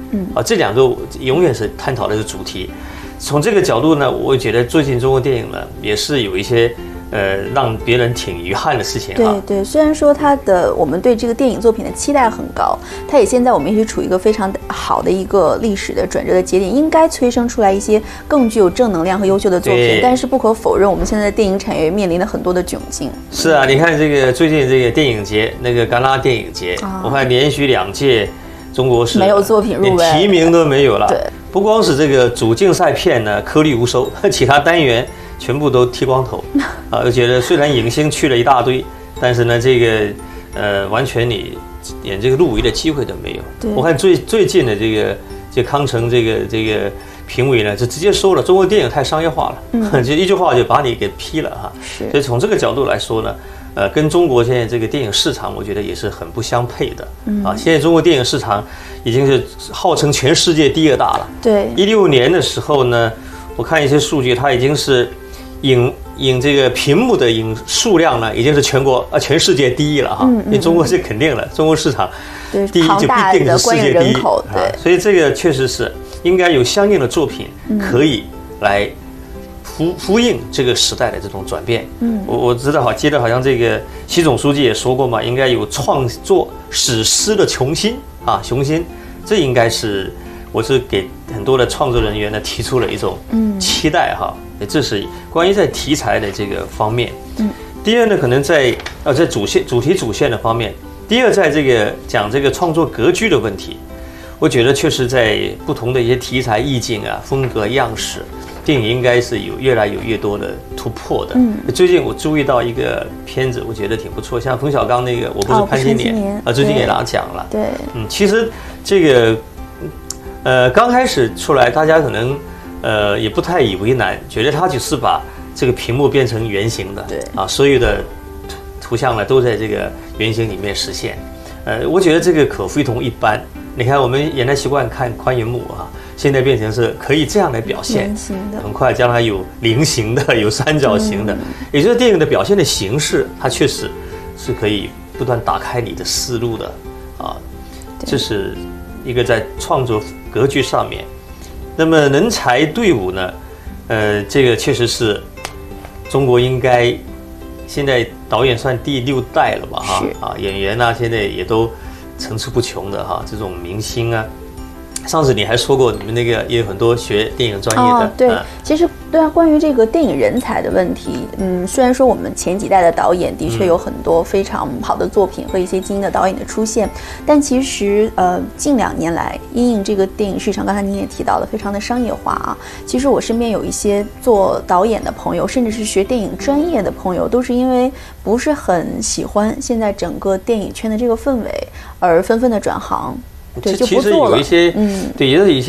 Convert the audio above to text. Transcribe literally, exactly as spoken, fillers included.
嗯啊，这两个永远是探讨的是主题。从这个角度呢，我觉得最近中国电影呢也是有一些呃让别人挺遗憾的事情哈。 对对，虽然说它的我们对这个电影作品的期待很高，它也现在我们也是处于一个非常好的一个历史的转折的节点，应该催生出来一些更具有正能量和优秀的作品。但是不可否认，我们现在的电影产业面临了很多的窘境。 是啊，你看这个最近这个电影节，那个戛纳电影节，啊、我看连续两届中国是没有作品入围， 连提名都没有了。 对。 不光是这个主竞赛片呢颗粒无收，其他单元全部都剃光头，啊，我觉得虽然影星去了一大堆，但是呢，这个呃，完全你连这个入围的机会都没有。我看最最近的这个这康城这个这个评委呢，就直接说了，中国电影太商业化了，嗯、就一句话就把你给批了哈。 是。 所以从这个角度来说呢。呃，跟中国现在这个电影市场，我觉得也是很不相配的。嗯啊，现在中国电影市场已经是号称全世界第二大了。 对， 一六年的时候呢，我看一些数据，它已经是影影这个屏幕的影数量呢，已经是全国呃全世界第一了哈。嗯嗯、因为中国是肯定了，中国市场第一就必定是世界第一。 对、 啊，所以这个确实是应该有相应的作品可以来。呼呼应这个时代的这种转变，嗯，我我知道好，记得好像这个习总书记也说过嘛，应该有创作史诗的雄心啊，雄心，这应该是我是给很多的创作人员呢提出了一种期待哈，嗯、这是关于在题材的这个方面，嗯，第二呢，可能在呃在主线主题主线的方面，第二在这个讲这个创作格局的问题，我觉得确实在不同的一些题材意境啊、风格样式。电影应该是有越来有越多的突破的。嗯，最近我注意到一个片子，我觉得挺不错，像冯小刚那个《我不是潘金莲》啊，最近也拿奖了。 对， 嗯，其实这个呃刚开始出来，大家可能呃也不太以为难，觉得他只是把这个屏幕变成圆形的， 对啊，所有的图像呢都在这个圆形里面实现。呃，我觉得这个可非同一般。你看，我们原来习惯看宽银幕啊。现在变成是可以这样来表现，很快将来有菱形的，有三角形的，嗯、也就是电影的表现的形式，它确实是可以不断打开你的思路的啊。这是一个在创作格局上面。那么人才队伍呢？呃，这个确实是中国应该现在导演算第六代了吧？哈啊，演员啊，现在也都层出不穷的哈，这种明星啊。上次你还说过，你们那个也有很多学电影专业的。 哦、对，嗯、其实对啊，关于这个电影人才的问题，嗯，虽然说我们前几代的导演的确有很多非常好的作品和一些精英的导演的出现，但其实呃，近两年来，因应这个电影市场，刚才您也提到了，非常的商业化啊。其实我身边有一些做导演的朋友，甚至是学电影专业的朋友，都是因为不是很喜欢现在整个电影圈的这个氛围，而纷纷的转行。对，就不做了。 其实有一些，嗯，对，也有一些。